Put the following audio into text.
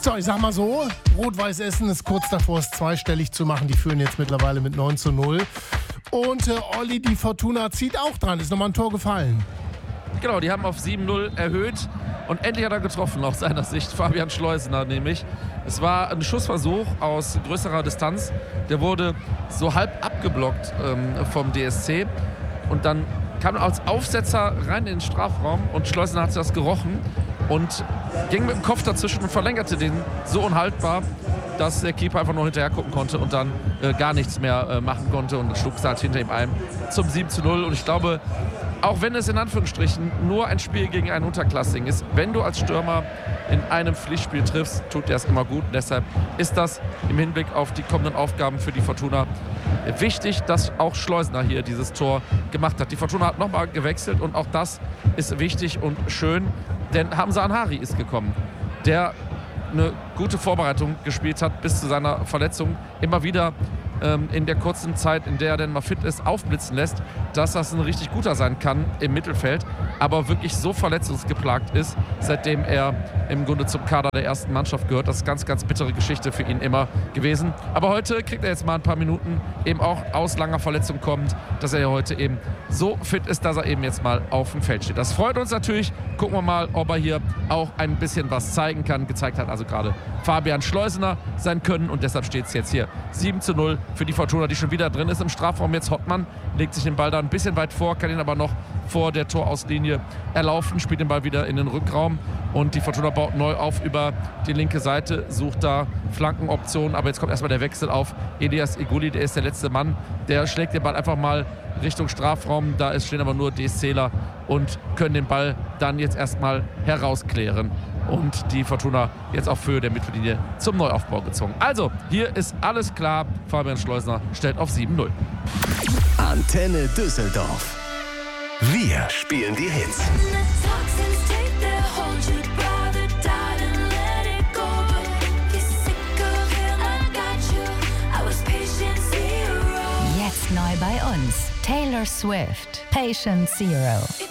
So, ich sag mal so, Rot-Weiß Essen ist kurz davor, es zweistellig zu machen. Die führen jetzt mittlerweile mit 9:0. Und Olli, die Fortuna zieht auch dran. Ist nochmal ein Tor gefallen. Genau, die haben auf 7:0 erhöht. Und endlich hat er getroffen, aus seiner Sicht, Fabian Schleusener nämlich. Es war ein Schussversuch aus größerer Distanz. Der wurde so halb abgeblockt vom DSC. Und dann kam er als Aufsetzer rein in den Strafraum und Schleusener hat das gerochen und ging mit dem Kopf dazwischen und verlängerte den so unhaltbar, dass der Keeper einfach nur hinterher gucken konnte und dann gar nichts mehr machen konnte und schlug es halt hinter ihm ein zum 7:0. Und ich glaube, auch wenn es in Anführungsstrichen nur ein Spiel gegen einen Unterklassigen ist, wenn du als Stürmer in einem Pflichtspiel triffst, tut dir das immer gut. Und deshalb ist das im Hinblick auf die kommenden Aufgaben für die Fortuna wichtig, dass auch Schleusener hier dieses Tor gemacht hat. Die Fortuna hat nochmal gewechselt und auch das ist wichtig und schön, denn Hamza Anhari ist gekommen, der eine gute Vorbereitung gespielt hat bis zu seiner Verletzung, immer wieder in der kurzen Zeit, in der er denn mal fit ist, aufblitzen lässt, dass das ein richtig guter sein kann im Mittelfeld, aber wirklich so verletzungsgeplagt ist, seitdem er im Grunde zum Kader der ersten Mannschaft gehört. Das ist ganz, ganz bittere Geschichte für ihn immer gewesen. Aber heute kriegt er jetzt mal ein paar Minuten, eben auch aus langer Verletzung kommend, dass er ja heute eben so fit ist, dass er eben jetzt mal auf dem Feld steht. Das freut uns natürlich. Gucken wir mal, ob er hier auch ein bisschen was zeigen kann. Gezeigt hat also gerade Fabian Schleusener sein Können und deshalb steht es jetzt hier 7:0 für die Fortuna, die schon wieder drin ist im Strafraum. Jetzt Hottmann legt sich den Ball da ein bisschen weit vor, kann ihn aber noch vor der Torauslinie erlaufen, spielt den Ball wieder in den Rückraum und die Fortuna baut neu auf über die linke Seite, sucht da Flankenoptionen, aber jetzt kommt erstmal der Wechsel auf Elias Eguli, der ist der letzte Mann, der schlägt den Ball einfach mal Richtung Strafraum, da stehen aber nur DSCler und können den Ball dann jetzt erstmal herausklären. Und die Fortuna jetzt auf Höhe der Mittellinie zum Neuaufbau gezogen. Also, hier ist alles klar. Fabian Schleusener stellt auf 7:0. Antenne Düsseldorf. Wir spielen die Hits. Jetzt neu bei uns. Taylor Swift, Patient Zero.